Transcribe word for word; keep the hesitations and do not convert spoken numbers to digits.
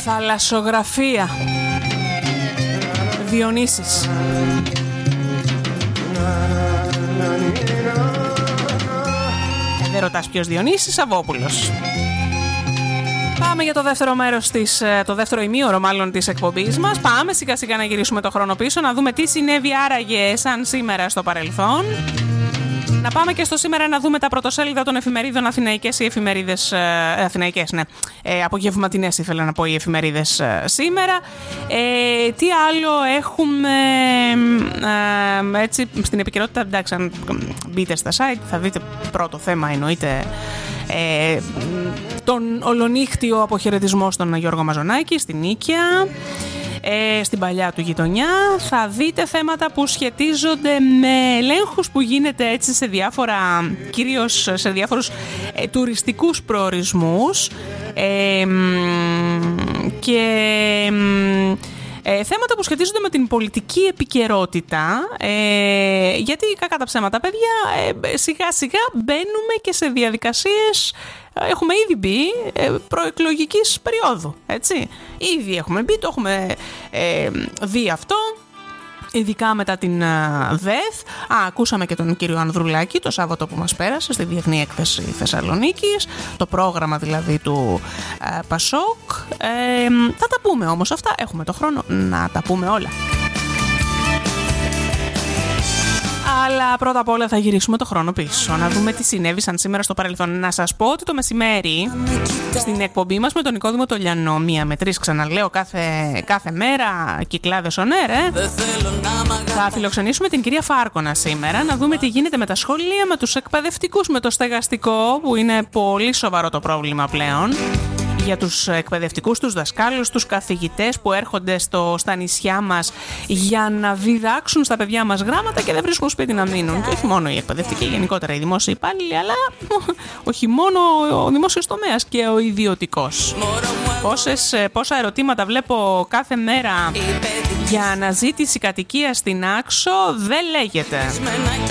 Θαλασσογραφία. Διονύσης. Ε, δεν ρωτάς ποιος Διονύσης, Σαββόπουλος. Πάμε για το δεύτερο μέρος της, το δεύτερο ημίωρο μάλλον της εκπομπής μας. Πάμε σιγά σιγά να γυρίσουμε το χρόνο πίσω, να δούμε τι συνέβη άραγε σαν σήμερα στο παρελθόν. Να πάμε και στο σήμερα να δούμε τα πρωτοσέλιδα των εφημερίδων αθηναϊκές ή εφημερίδες. Ε, αθηναϊκές, ναι. Ε, απογευματινές ήθελα να πω οι εφημερίδες ε, σήμερα. Ε, τι άλλο έχουμε ε, έτσι στην επικαιρότητα. Εντάξει, αν μπείτε στα site θα δείτε πρώτο θέμα εννοείται. Ε, τον ολονύχτιο αποχαιρετισμό στον Γιώργο Μαζονάκη στην Νίκαια, ε, στην παλιά του γειτονιά. Θα δείτε θέματα που σχετίζονται με ελέγχους που γίνεται έτσι σε διάφορα, κυρίως σε διάφορους ε, τουριστικούς προορισμούς ε, και Ε, θέματα που σχετίζονται με την πολιτική επικαιρότητα, ε, γιατί κακά τα ψέματα παιδιά, ε, σιγά σιγά μπαίνουμε και σε διαδικασίες, έχουμε ήδη μπει ε, προεκλογικής περίοδου, έτσι. Ήδη έχουμε μπει, το έχουμε ε, δει αυτό. Ειδικά μετά την ΔΕΘ. Α, ακούσαμε και τον κύριο Ανδρουλάκη το Σάββατο που μας πέρασε στη Διεθνή Έκθεση Θεσσαλονίκης, το πρόγραμμα δηλαδή του ε, Πασόκ. Ε, θα τα πούμε όμως αυτά, έχουμε το χρόνο να τα πούμε όλα. Αλλά πρώτα απ' όλα θα γυρίσουμε το χρόνο πίσω, να δούμε τι συνέβησαν σήμερα στο παρελθόν. Να σας πω ότι το μεσημέρι στην εκπομπή μας με τον Νικόδημο το Λιανό, μία με τρεις ξαναλέω κάθε, κάθε μέρα, Κυκλάδες on air, ε. Θα φιλοξενήσουμε την κυρία Φάρκονα σήμερα, να δούμε τι γίνεται με τα σχολεία, με τους εκπαιδευτικούς, με το στεγαστικό, που είναι πολύ σοβαρό το πρόβλημα πλέον. Για τους εκπαιδευτικούς, τους δασκάλους, τους καθηγητές που έρχονται στο, στα νησιά μας για να διδάξουν στα παιδιά μας γράμματα και δεν βρίσκουν σπίτι να μείνουν. Και όχι μόνο οι εκπαιδευτικοί, γενικότερα οι δημόσιοι υπάλληλοι, αλλά όχι μόνο ο δημόσιος τομέας και ο ιδιωτικός. Πόσες, πόσα ερωτήματα βλέπω κάθε μέρα για αναζήτηση κατοικίας στην Άξο δεν λέγεται.